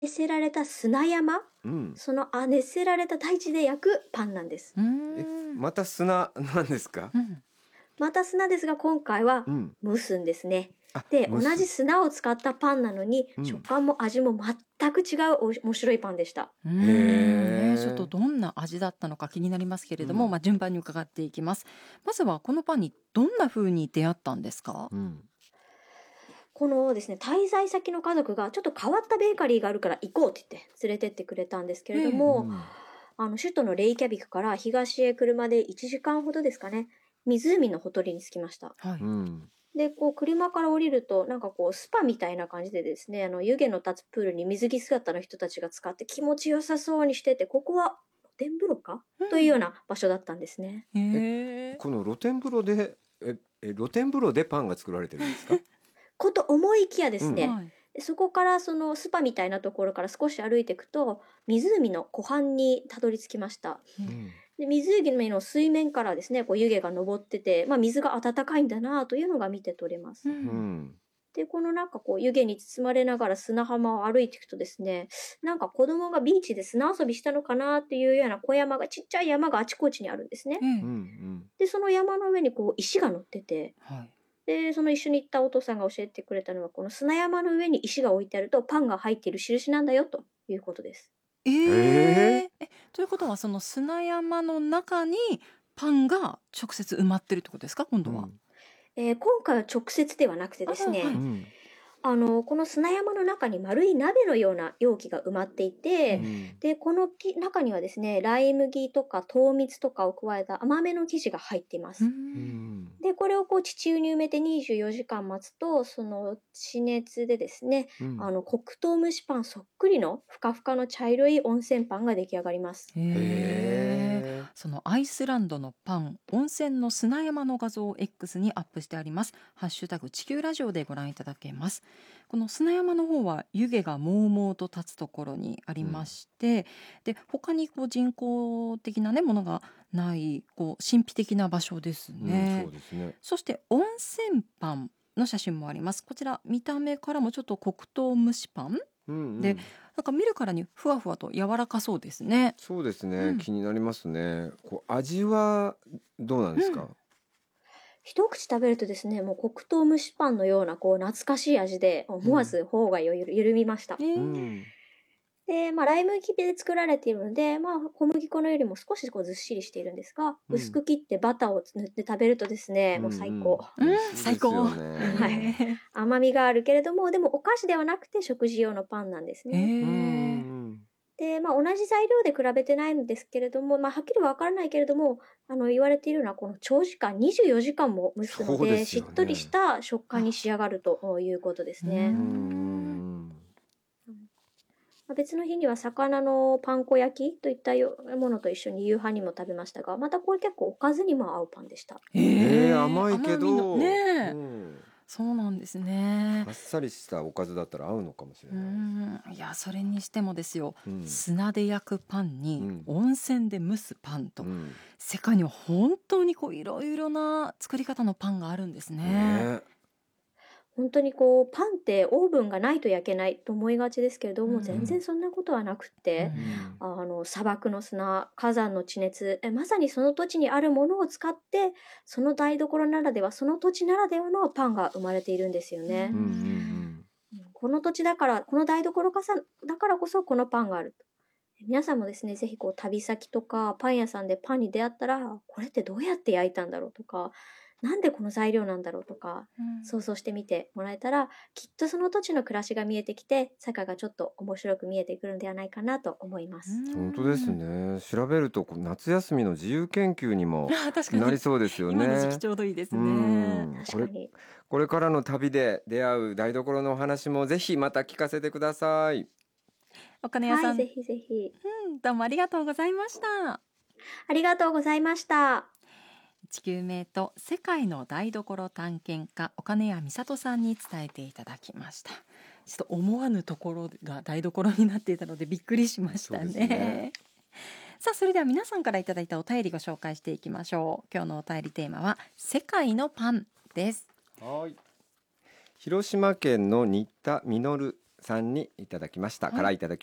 熱せられた砂山、その熱せられた大地で焼くパンなんです。 また砂なんですか？ また砂ですが、今回は蒸すんですね。で、同じ砂を使ったパンなのに、食感も味も全く違う面白いパンでした。 ちょっとどんな味だったのか気になりますけれども、順番に伺っていきます。まずはこのパンにどんな風に出会ったんですか？ このですね、滞在先の家族がちょっと変わったベーカリーがあるから行こうって言って連れてってくれたんですけれども、首都のレイキャビクから東へ車で1時間ほどですかね、湖のほとりに着きました。で、車から降りると、スパみたいな感じでですね、湯気の立つプールに水着姿の人たちが使って気持ちよさそうにしてて、ここは露天風呂か、というような場所だったんですね。 この露天風呂で、露天風呂でパンが作られてるんですか？ こと思いきやですね、そこからそのスパみたいなところから少し歩いていくと、湖の湖畔にたどり着きました。で、湖の水面からですね、湯気が昇ってて、水が温かいんだなというのが見て取れます。で、この湯気に包まれながら砂浜を歩いていくとですね、子供がビーチで砂遊びしたのかなっていうようなちっちゃい山があちこちにあるんですね。で、その山の上に石が乗ってて、で、その一緒に行ったお父さんが教えてくれたのは、この砂山の上に石が置いてあるとパンが入っている印なんだよということです。 ということはその砂山の中にパンが直接埋まってるってことですか、今度は？ 今回は直接ではなくてですね、この砂山の中に丸い鍋のような容器が埋まっていて、で、この中にはですね、ライ麦とか糖蜜とかを加えた甘めの生地が入っています。で、これを地中に埋めて24時間待つと、その地熱でですね、黒糖蒸しパンそっくりのふかふかの茶色い温泉パンが出来上がります。 そのアイスランドのパン、温泉の砂山の画像を X にアップしてあります。ハッシュタグ地球ラジオでご覧いただけます。この砂山の方は湯気がもうもうと立つところにありまして、で他に人工的なものがない神秘的な場所ですね。 そうですね。 そして温泉パンの写真もあります。こちら見た目からもちょっと黒糖蒸しパンで、見るからにふわふわと柔らかそうですね。 そうですね、気になりますね。味はどうなんですか？ 一口食べるとですね、もう黒糖蒸しパンのような懐かしい味で、思わず頬が緩みました。で、ライ麦で作られているので、小麦粉のよりも少しずっしりしているんですが、薄く切ってバターを塗って食べるとですね、もう最高。 最高。 甘みがあるけれども、でもお菓子ではなくて食事用のパンなんですね。で、同じ材料で比べてないんですけれども、はっきりわからないけれども、言われているのはこの長時間、24時間も蒸すので、しっとりした食感に仕上がるということですね。別の日には魚のパン粉焼きといったものと一緒に夕飯にも食べましたが、またこれ結構おかずにも合うパンでした。 甘いけどそうなんですね。 あっさりしたおかずだったら合うのかもしれない。いや、それにしてもですよ、砂で焼くパンに温泉で蒸すパンと、世界には本当にいろいろな作り方のパンがあるんですね。 本当にパンってオーブンがないと焼けないと思いがちですけれども、全然そんなことはなくって、砂漠の砂、火山の地熱、まさにその土地にあるものを使って、その台所ならでは、その土地ならではのパンが生まれているんですよね。この土地だから、この台所だからこそこのパンがある。皆さんもですね、ぜひ旅先とかパン屋さんでパンに出会ったら、これってどうやって焼いたんだろうとか、なんでこの材料なんだろうとか、想像してみてもらえたら、きっとその土地の暮らしが見えてきて、世界がちょっと面白く見えてくるんではないかなと思います。 本当ですね。調べると夏休みの自由研究にもなりそうですよね。 今の時期ちょうどいいですね。 確かに。 これからの旅で出会う台所のお話もぜひまた聞かせてください。 お金屋さん、 ぜひぜひ。 どうもありがとうございました。 ありがとうございました。 地球名と世界の台所探検家岡根谷美里さんに伝えていただきました。ちょっと思わぬところが台所になっていたのでびっくりしましたね。さあ、それでは皆さんからいただいたお便りご紹介していきましょう。今日のお便りテーマは世界のパンです。 はい。広島県の新田実さんにいただきました、 はいからいただき